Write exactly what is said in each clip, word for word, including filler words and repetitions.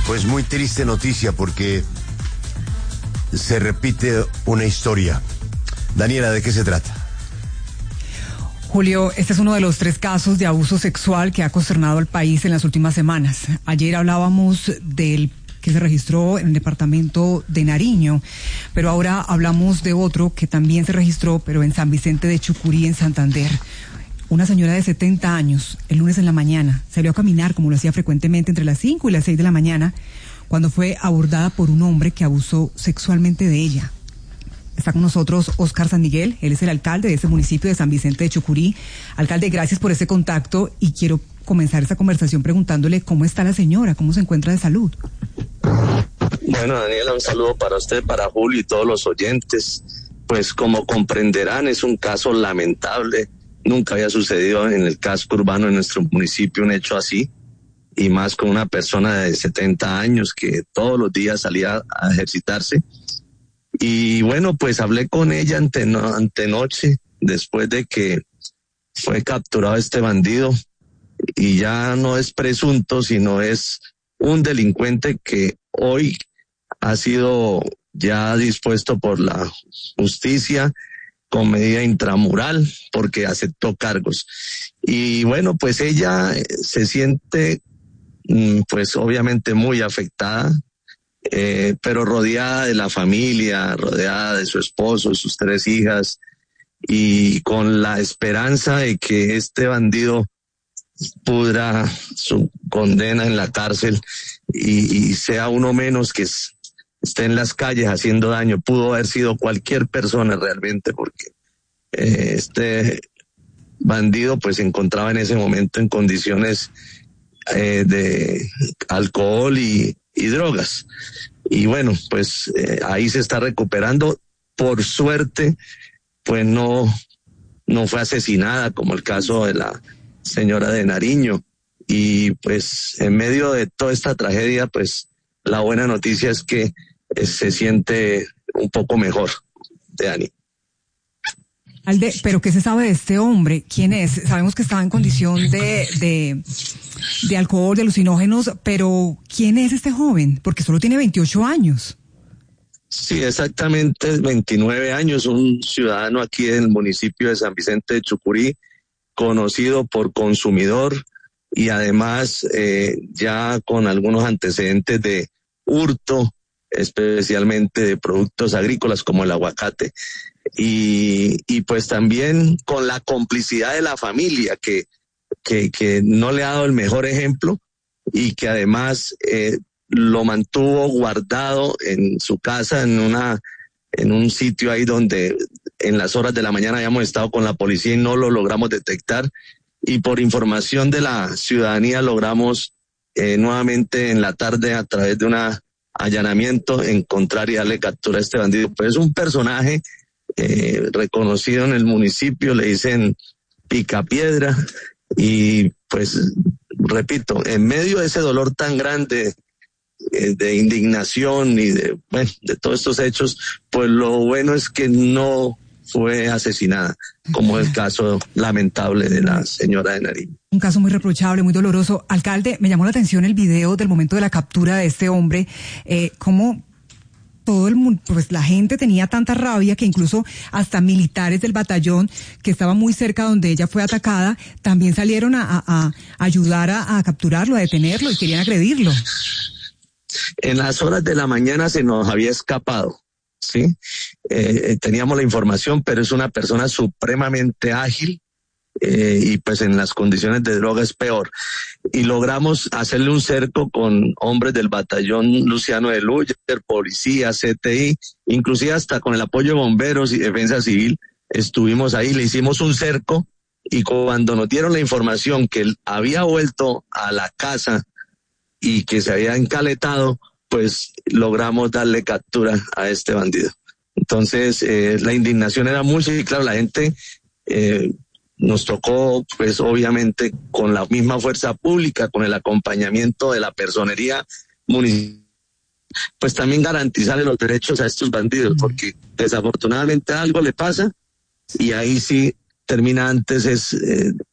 Pues muy triste noticia porque se repite una historia. Daniela, ¿de qué se trata? Julio, este es uno de los tres casos de abuso sexual que ha consternado al país en las últimas semanas. Ayer hablábamos del que se registró en el departamento de Nariño, pero ahora hablamos de otro que también se registró, pero en San Vicente de Chucurí, en Santander. Una señora de setenta años, el lunes en la mañana, salió a caminar como lo hacía frecuentemente entre las cinco y las seis de la mañana, cuando fue abordada por un hombre que abusó sexualmente de ella. Está con nosotros Óscar San Miguel, él es el alcalde de ese municipio de San Vicente de Chucurí. Alcalde, gracias por este contacto y quiero comenzar esta conversación preguntándole cómo está la señora, cómo se encuentra de salud. Bueno, Daniela, un saludo para usted, para Julio y todos los oyentes. Pues como comprenderán, es un caso lamentable. Nunca había sucedido en el casco urbano de nuestro municipio un hecho así, y más con una persona de setenta años que todos los días salía a ejercitarse. Y bueno, pues hablé con ella ante, antenoche, después de que fue capturado este bandido, y ya no es presunto, sino es un delincuente que hoy ha sido ya dispuesto por la justicia con medida intramural porque aceptó cargos. Y bueno, pues ella se siente pues obviamente muy afectada, eh, pero rodeada de la familia, rodeada de su esposo, sus tres hijas, y con la esperanza de que este bandido pudra su condena en la cárcel y, y sea uno menos que es, esté en las calles haciendo daño. Pudo haber sido cualquier persona realmente, porque eh, este bandido pues se encontraba en ese momento en condiciones eh, de alcohol y, y drogas. Y bueno, pues eh, ahí se está recuperando. Por suerte, pues no, no fue asesinada como el caso de la señora de Nariño. Y pues en medio de toda esta tragedia, pues la buena noticia es que eh, se siente un poco mejor, Dani. Alde, pero ¿qué se sabe de este hombre? ¿Quién es? Sabemos que estaba en condición de, de, de alcohol, de alucinógenos, pero ¿quién es este joven? Porque solo tiene veintiocho años. Sí, exactamente, veintinueve años, un ciudadano aquí en el municipio de San Vicente de Chucurí, conocido por consumidor y además eh, ya con algunos antecedentes de hurto, especialmente de productos agrícolas como el aguacate. Y, y pues también con la complicidad de la familia que, que, que no le ha dado el mejor ejemplo y que además eh, lo mantuvo guardado en su casa, en una, en un sitio ahí donde en las horas de la mañana habíamos estado con la policía y no lo logramos detectar, y por información de la ciudadanía logramos eh, nuevamente en la tarde a través de un allanamiento encontrar y darle captura a este bandido. Pues es un personaje eh, reconocido en el municipio, le dicen Picapiedra, y pues repito, en medio de ese dolor tan grande eh, de indignación y de, bueno, de todos estos hechos, pues lo bueno es que no fue asesinada, como el caso lamentable de la señora de Nariño. Un caso muy reprochable, muy doloroso. Alcalde, me llamó la atención el video del momento de la captura de este hombre, eh, cómo todo el mundo, pues la gente tenía tanta rabia que incluso hasta militares del batallón que estaban muy cerca donde ella fue atacada, también salieron a, a, a ayudar a, a capturarlo, a detenerlo y querían agredirlo. En las horas de la mañana se nos había escapado, ¿sí? Eh, teníamos la información, pero es una persona supremamente ágil, eh, y pues en las condiciones de droga es peor. Y logramos hacerle un cerco con hombres del batallón Luciano de Luyer, policía, C T I, inclusive hasta con el apoyo de bomberos y defensa civil, estuvimos ahí, le hicimos un cerco, y cuando nos dieron la información que él había vuelto a la casa y que se había encaletado, pues logramos darle captura a este bandido. Entonces, eh, la indignación era mucha y claro, la gente eh, nos tocó, pues obviamente, con la misma fuerza pública, con el acompañamiento de la personería municipal, pues también garantizarle los derechos a estos bandidos, porque desafortunadamente algo le pasa y ahí sí termina antes es eh,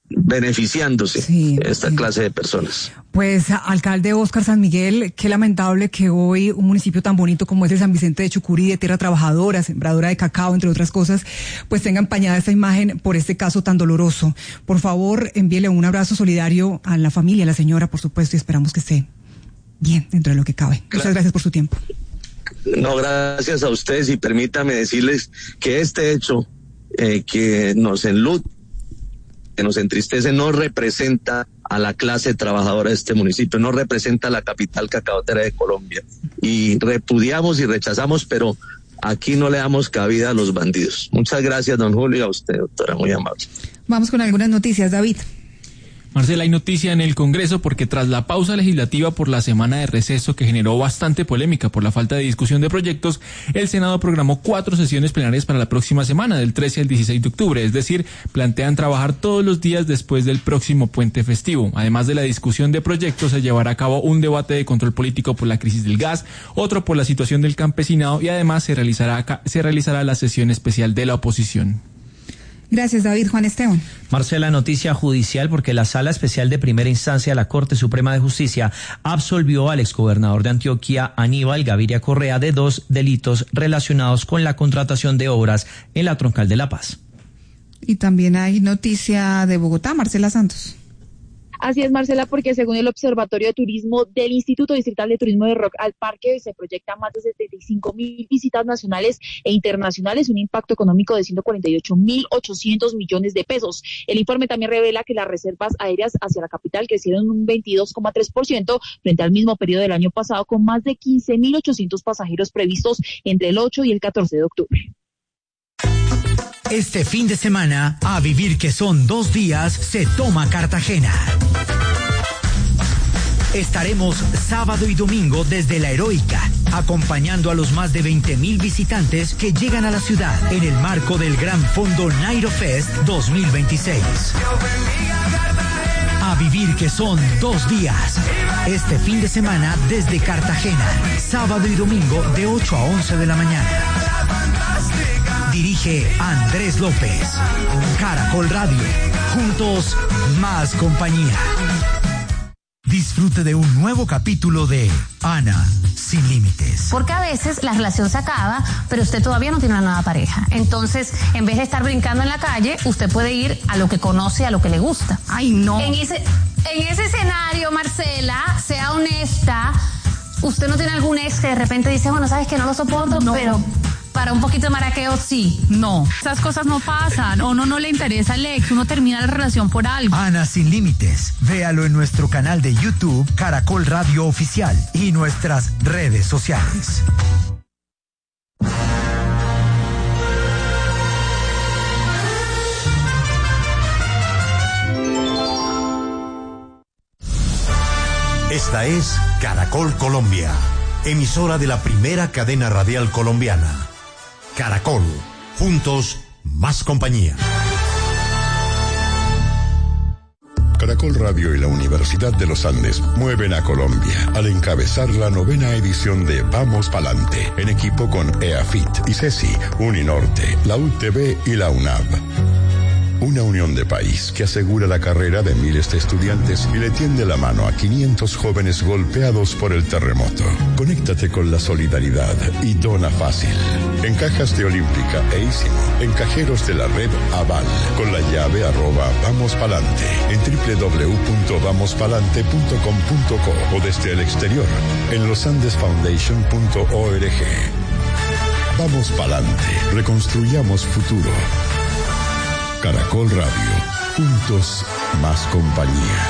beneficiándose sí, esta sí. clase de personas. Pues, alcalde Óscar San Miguel, qué lamentable que hoy un municipio tan bonito como es de San Vicente de Chucurí, de tierra trabajadora, sembradora de cacao, entre otras cosas, pues tenga empañada esta imagen por este caso tan doloroso. Por favor, envíele un abrazo solidario a la familia, a la señora, por supuesto, y esperamos que esté bien dentro de lo que cabe. Muchas Claro. gracias por su tiempo. No, gracias a ustedes, y permítame decirles que este hecho eh, que nos enluta, que nos entristece, no representa a la clase trabajadora de este municipio, no representa a la capital cacaotera de Colombia. Y repudiamos y rechazamos, pero aquí no le damos cabida a los bandidos. Muchas gracias, don Julio, y a usted, doctora, muy amable. Vamos con algunas noticias, David. Marcela, hay noticia en el Congreso porque tras la pausa legislativa por la semana de receso que generó bastante polémica por la falta de discusión de proyectos, el Senado programó cuatro sesiones plenarias para la próxima semana, del trece al dieciséis de octubre, es decir, plantean trabajar todos los días después del próximo puente festivo. Además de la discusión de proyectos, se llevará a cabo un debate de control político por la crisis del gas, otro por la situación del campesinado y además se realizará, se realizará la sesión especial de la oposición. Gracias, David. Juan Esteban. Marcela, noticia judicial porque la Sala Especial de Primera Instancia de la Corte Suprema de Justicia absolvió al exgobernador de Antioquia, Aníbal Gaviria Correa, de dos delitos relacionados con la contratación de obras en la Troncal de La Paz. Y también hay noticia de Bogotá, Marcela Santos. Así es, Marcela, porque según el Observatorio de Turismo del Instituto Distrital de Turismo de Rock al Parque, se proyecta más de setenta y cinco mil visitas nacionales e internacionales, un impacto económico de ciento cuarenta y ocho mil ochocientos millones de pesos. El informe también revela que las reservas aéreas hacia la capital crecieron un veintidós coma tres por ciento frente al mismo periodo del año pasado, con más de quince mil ochocientos pasajeros previstos entre el ocho y el catorce de octubre. Este fin de semana, a vivir que son dos días, se toma Cartagena. Estaremos sábado y domingo desde La Heroica, acompañando a los más de veinte mil visitantes que llegan a la ciudad en el marco del Gran Fondo Nairo Fest dos mil veintiséis. A vivir que son dos días. Este fin de semana desde Cartagena, sábado y domingo de ocho a once de la mañana. Dirige Andrés López. Caracol Radio. Juntos, más compañía. Disfrute de un nuevo capítulo de Ana sin límites. Porque a veces la relación se acaba, pero usted todavía no tiene una nueva pareja. Entonces, en vez de estar brincando en la calle, usted puede ir a lo que conoce, a lo que le gusta. Ay, no. En ese, en ese escenario, Marcela, sea honesta. Usted no tiene algún ex que de repente dice, bueno, sabes que no lo soporto, no. pero para un poquito de maraqueo sí. No, esas cosas no pasan. O uno no le interesa al ex, uno termina la relación por algo. Ana sin límites. Véalo en nuestro canal de YouTube, Caracol Radio Oficial, y nuestras redes sociales. Esta es Caracol Colombia, emisora de la primera cadena radial colombiana. Caracol, juntos, más compañía. Caracol Radio y la Universidad de los Andes mueven a Colombia al encabezar la novena edición de Vamos Palante, en equipo con EAFIT y CESI, Uninorte, la U T V y la UNAV. Una unión de país que asegura la carrera de miles de estudiantes y le tiende la mano a quinientos jóvenes golpeados por el terremoto. Conéctate con la solidaridad y dona fácil. En cajas de Olímpica e Ísimo, en cajeros de la red Aval, con la llave arroba Vamos Palante, en doble u doble u doble u punto vamos palante punto com punto co o desde el exterior, en losandes foundation punto org. Vamos Palante, reconstruyamos futuro. Caracol Radio, juntos, más compañía.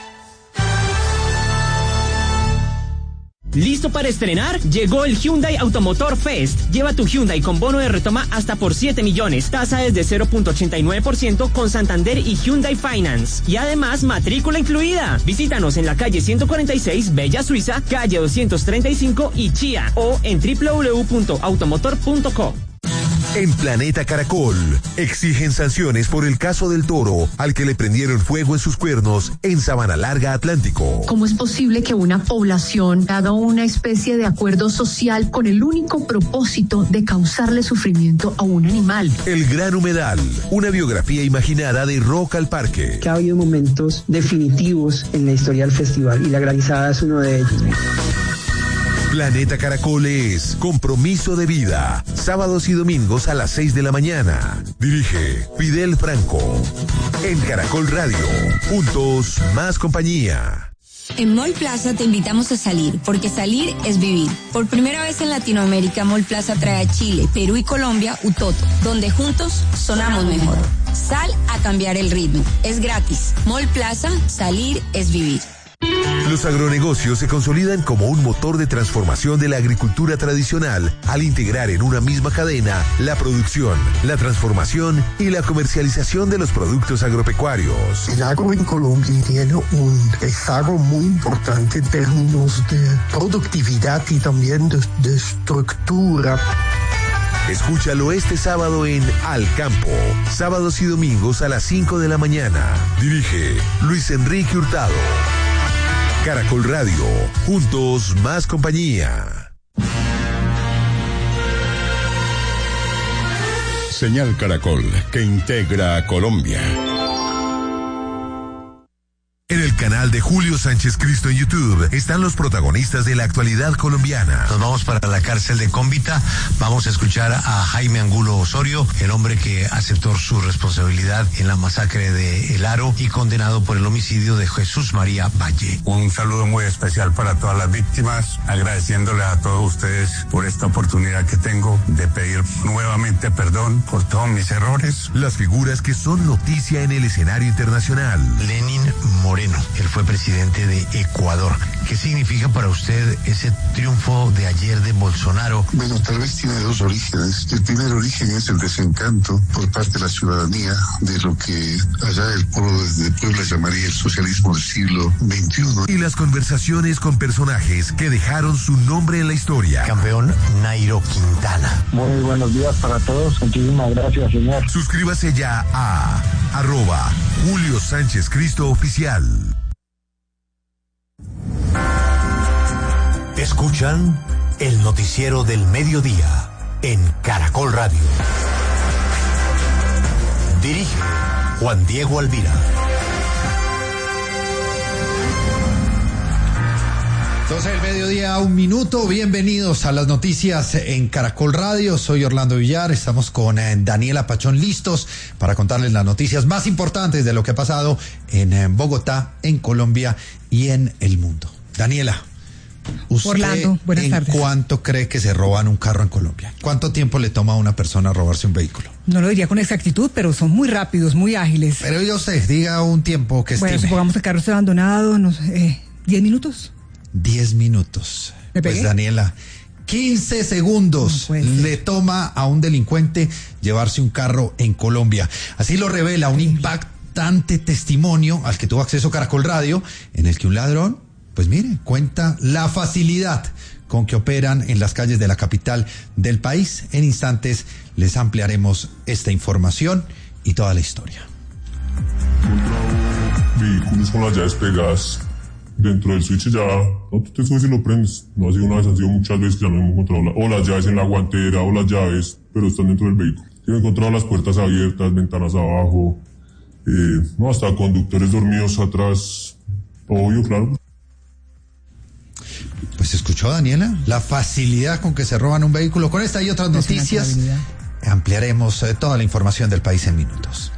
¿Listo para estrenar? Llegó el Hyundai Automotor Fest. Lleva tu Hyundai con bono de retoma hasta por siete millones. Tasa desde cero punto ochenta y nueve por ciento con Santander y Hyundai Finance. Y además, matrícula incluida. Visítanos en la calle ciento cuarenta y seis, Bella Suiza, calle doscientos treinta y cinco y Chía, o en doble u doble u doble u punto automotor punto co. En Planeta Caracol, exigen sanciones por el caso del toro al que le prendieron fuego en sus cuernos en Sabana Larga, Atlántico. ¿Cómo es posible que una población haga una especie de acuerdo social con el único propósito de causarle sufrimiento a un animal? El Gran Humedal, una biografía imaginada de Rock al Parque. Que ha habido momentos definitivos en la historia del festival y la granizada es uno de ellos. Planeta Caracol es compromiso de vida. Sábados y domingos a las seis de la mañana. Dirige Fidel Franco. En Caracol Radio. Juntos, más compañía. En Mall Plaza te invitamos a salir, porque salir es vivir. Por primera vez en Latinoamérica, Mall Plaza trae a Chile, Perú y Colombia Utoto, donde juntos sonamos mejor. Sal a cambiar el ritmo. Es gratis. Mall Plaza, salir es vivir. Los agronegocios se consolidan como un motor de transformación de la agricultura tradicional al integrar en una misma cadena la producción, la transformación y la comercialización de los productos agropecuarios. El agro en Colombia tiene un rezago muy importante en términos de productividad y también de, de estructura. Escúchalo este sábado en Al Campo, sábados y domingos a las cinco de la mañana. Dirige Luis Enrique Hurtado. Caracol Radio, juntos más compañía. Señal Caracol, que integra a Colombia. En el canal de Julio Sánchez Cristo en YouTube están los protagonistas de la actualidad colombiana. Nos vamos para la cárcel de Cómbita. Vamos a escuchar a Jaime Angulo Osorio, el hombre que aceptó su responsabilidad en la masacre de El Aro y condenado por el homicidio de Jesús María Valle. Un saludo muy especial para todas las víctimas, agradeciéndole a todos ustedes por esta oportunidad que tengo de pedir nuevamente perdón por todos mis errores. Las figuras que son noticia en el escenario internacional. Lenín Moreno. Él fue presidente de Ecuador. ¿Qué significa para usted ese triunfo de ayer de Bolsonaro? Bueno, tal vez tiene dos orígenes. El primer origen es el desencanto por parte de la ciudadanía de lo que allá el pueblo de Puebla llamaría el socialismo del siglo veintiuno. Y las conversaciones con personajes que dejaron su nombre en la historia. Campeón Nairo Quintana. Muy buenos días para todos. Muchísimas gracias, señor. Suscríbase ya a arroba Julio Sánchez Cristo Oficial. Escuchan el noticiero del mediodía en Caracol Radio. Dirige Juan Diego Alvira. Entonces el mediodía, un minuto. Bienvenidos a las noticias en Caracol Radio. Soy Orlando Villar. Estamos con eh, Daniela Pachón listos para contarles las noticias más importantes de lo que ha pasado en, en Bogotá, en Colombia y en el mundo. Daniela, ¿usted Orlando, buenas en tardes. cuánto cree que se roban un carro en Colombia? ¿Cuánto tiempo le toma a una persona robarse un vehículo? No lo diría con exactitud, pero son muy rápidos, muy ágiles. Pero yo sé, diga un tiempo que Bueno, estime. supongamos que el carro está abandonado, no sé, eh, ¿diez minutos? Diez minutos. ¿Le pegué? Pues Daniela, quince segundos No le toma a un delincuente llevarse un carro en Colombia. Así lo revela un impactante testimonio al que tuvo acceso Caracol Radio, en el que un ladrón, pues mire, cuenta la facilidad con que operan en las calles de la capital del país. En instantes les ampliaremos esta información y toda la historia. Vehículos con las llaves pegadas dentro del switch, ya no te subes y lo prendes. No ha sido una vez, han sido muchas veces que ya no hemos encontrado la, o las llaves en la guantera o las llaves, pero están dentro del vehículo. Yo he encontrado las puertas abiertas, ventanas abajo, eh, no, hasta conductores dormidos atrás, obvio, claro. Pues escuchó, Daniela, la facilidad con que se roban un vehículo. Con esta y otras noticias ampliaremos eh, toda la información del país en minutos.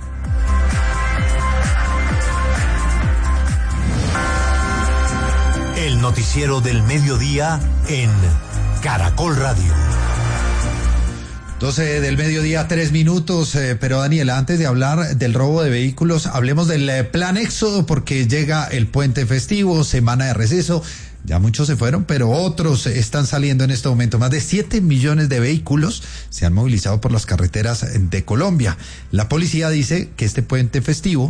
El noticiero del mediodía en Caracol Radio. doce del mediodía, tres minutos, eh, pero Daniela, antes de hablar del robo de vehículos, hablemos del eh, plan Éxodo, porque llega el puente festivo, semana de receso. Ya muchos se fueron, pero otros están saliendo en este momento. Más de siete millones de vehículos se han movilizado por las carreteras de Colombia. La policía dice que este puente festivo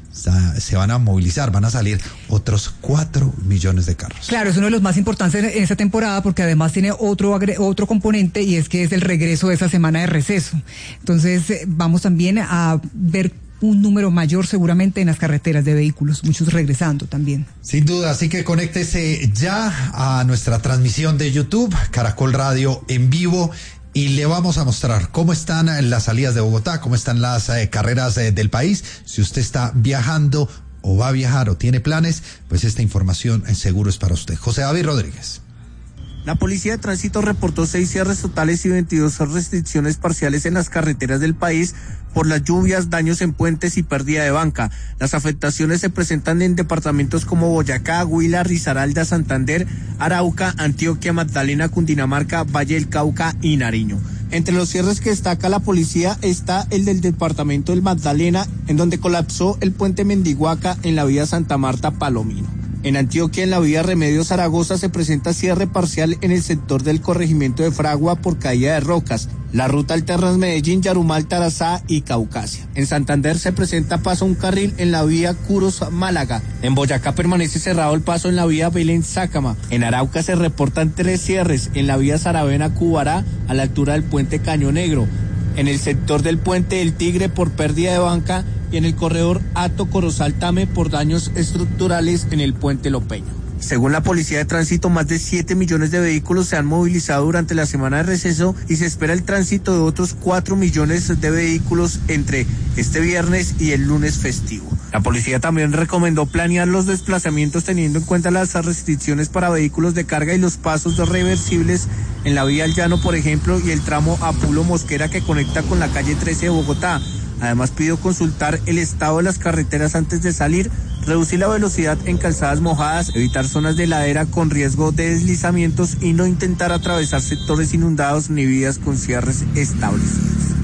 se van a movilizar, van a salir otros cuatro millones de carros. Claro, es uno de los más importantes en esta temporada porque además tiene otro, otro componente y es que es el regreso de esa semana de receso. Entonces vamos también a ver un número mayor seguramente en las carreteras de vehículos, muchos regresando también. Sin duda, así que conéctese ya a nuestra transmisión de YouTube, Caracol Radio en vivo, y le vamos a mostrar cómo están las salidas de Bogotá, cómo están las eh, carreras eh, del país. Si usted está viajando o va a viajar o tiene planes, pues esta información en seguro es para usted. José David Rodríguez. La Policía de Tránsito reportó seis cierres totales y veintidós restricciones parciales en las carreteras del país por las lluvias, daños en puentes y pérdida de banca. Las afectaciones se presentan en departamentos como Boyacá, Huila, Risaralda, Santander, Arauca, Antioquia, Magdalena, Cundinamarca, Valle del Cauca y Nariño. Entre los cierres que destaca la policía está el del departamento del Magdalena, en donde colapsó el puente Mendiguaca en la vía Santa Marta Palomino. En Antioquia, en la vía Remedio Zaragoza, se presenta cierre parcial en el sector del corregimiento de Fragua por caída de rocas. La ruta alterna es Medellín, Yarumal, Tarazá y Caucasia. En Santander se presenta paso a un carril en la vía Curos-Málaga. En Boyacá permanece cerrado el paso en la vía Belén-Sácama. En Arauca se reportan tres cierres en la vía Saravena-Cubará a la altura del puente Caño Negro. En el sector del puente del Tigre por pérdida de banca y en el corredor Hato Corozal-Tame por daños estructurales en el puente Lopeño. Según la Policía de Tránsito, más de siete millones de vehículos se han movilizado durante la semana de receso y se espera el tránsito de otros cuatro millones de vehículos entre este viernes y el lunes festivo. La policía también recomendó planear los desplazamientos teniendo en cuenta las restricciones para vehículos de carga y los pasos reversibles en la vía al Llano, por ejemplo, y el tramo Apulo Mosquera que conecta con la calle trece de Bogotá. Además, pidió consultar el estado de las carreteras antes de salir, reducir la velocidad en calzadas mojadas, evitar zonas de ladera con riesgo de deslizamientos y no intentar atravesar sectores inundados ni vías con cierres establecidos.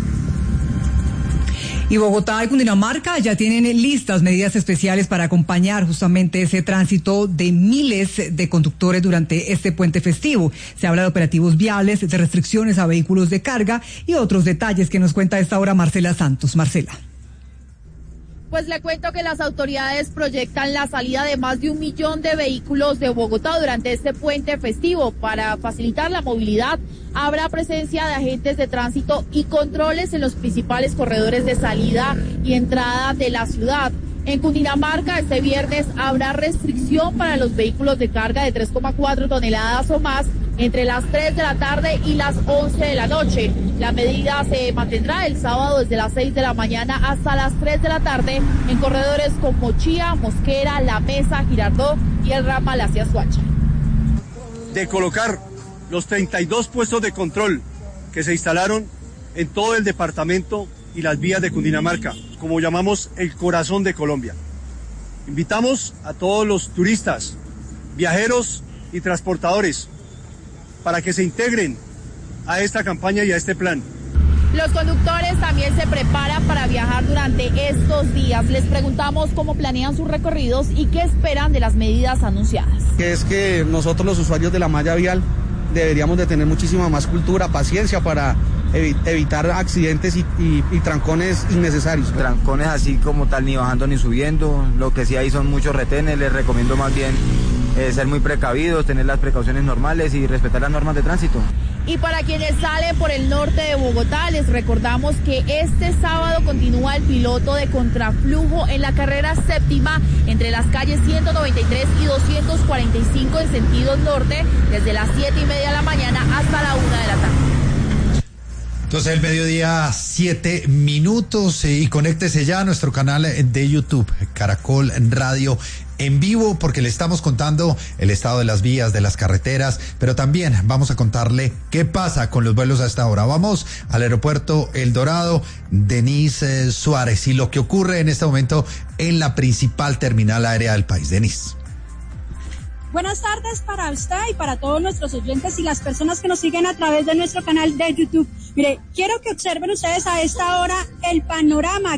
Y Bogotá y Cundinamarca ya tienen listas medidas especiales para acompañar justamente ese tránsito de miles de conductores durante este puente festivo. Se habla de operativos viales, de restricciones a vehículos de carga y otros detalles que nos cuenta a esta hora Marcela Santos. Marcela. Pues le cuento que las autoridades proyectan la salida de más de un millón de vehículos de Bogotá durante este puente festivo. Para facilitar la movilidad, habrá presencia de agentes de tránsito y controles en los principales corredores de salida y entrada de la ciudad. En Cundinamarca, este viernes habrá restricción para los vehículos de carga de tres coma cuatro toneladas o más entre las tres de la tarde y las once de la noche. La medida se mantendrá el sábado desde las seis de la mañana hasta las tres de la tarde en corredores como Chía, Mosquera, La Mesa, Girardot y el ramal hacia Soacha. De colocar los treinta y dos puestos de control que se instalaron en todo el departamento y las vías de Cundinamarca, como llamamos el corazón de Colombia. Invitamos a todos los turistas, viajeros y transportadores para que se integren a esta campaña y a este plan. Los conductores también se preparan para viajar durante estos días. Les preguntamos cómo planean sus recorridos y qué esperan de las medidas anunciadas. Que es que nosotros los usuarios de la malla vial deberíamos de tener muchísima más cultura, paciencia para evi- evitar accidentes y, y, y trancones innecesarios. Trancones así como tal, ni bajando ni subiendo. Lo que sí hay son muchos retenes. Les recomiendo más bien eh, ser muy precavidos, tener las precauciones normales y respetar las normas de tránsito. Y para quienes salen por el norte de Bogotá, les recordamos que este sábado continúa el piloto de contraflujo en la carrera séptima entre las calles ciento noventa y tres y doscientos cuarenta y cinco en sentido norte, desde las siete y media de la mañana hasta la una de la tarde. Entonces el mediodía, siete minutos, y conéctese ya a nuestro canal de YouTube, Caracol Radio en vivo, porque le estamos contando el estado de las vías, de las carreteras, pero también vamos a contarle qué pasa con los vuelos a esta hora. Vamos al aeropuerto El Dorado, Denise Suárez, y lo que ocurre en este momento en la principal terminal aérea del país. Denise. Buenas tardes para usted y para todos nuestros oyentes y las personas que nos siguen a través de nuestro canal de YouTube. Mire, quiero que observen ustedes a esta hora el panorama